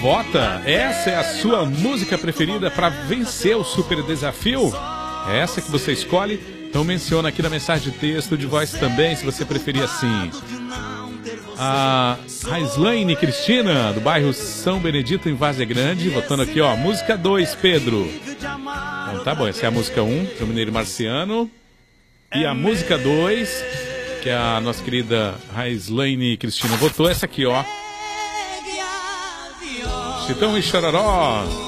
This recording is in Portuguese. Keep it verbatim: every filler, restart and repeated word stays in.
vota. Essa é a sua música preferida para vencer o super desafio? É essa que você escolhe? Então menciona aqui na mensagem de texto, de voz também, se você preferir assim. A Raislaine Cristina, do bairro São Benedito, em Várzea Grande, votando aqui, ó, música dois, Pedro. Então tá bom, essa é a música um, do Mineiro Marciano. E a música dois, que é a nossa querida Raislaine Cristina votou, essa aqui, ó. Chitão e Chororó.